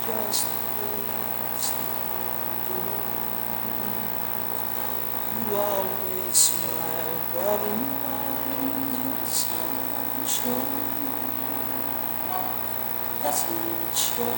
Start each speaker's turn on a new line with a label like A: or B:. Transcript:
A: just waste you always smile, but in mind you're so unsure. That's not sure.